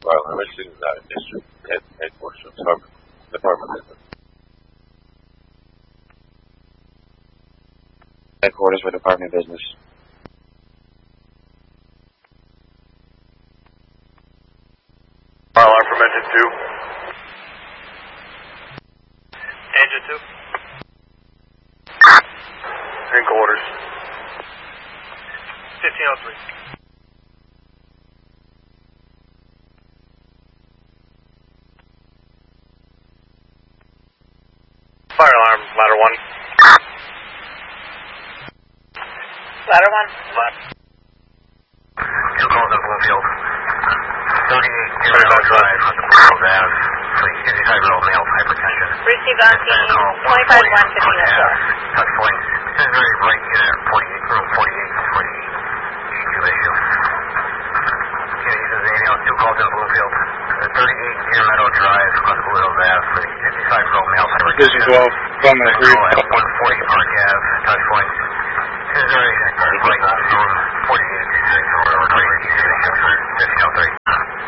Well, I'm listening to that district headquarters of Department of Business. Headquarters for Department of Business. Fire alarm from engine 2. Engine 2. In quarters. 1503. Fire alarm, ladder 1. Ladder 1. Two calls in Bloomfield. 38 Zero Drive on the Bloomfield Ave. Please, 55-year-old male, hypertension. Received on scene, 25-1-1504. Touch point. Cincinnati right unit, 48, room 48 for the E2 issue. Okay, this is anything else. Two calls in Bloomfield. 38 Deer Meadow Drive on the Bloomfield Ave for the 55-year-old male, hypertension. Division 12, from the Call at 140 Park Ave, touch point. Cincinnati right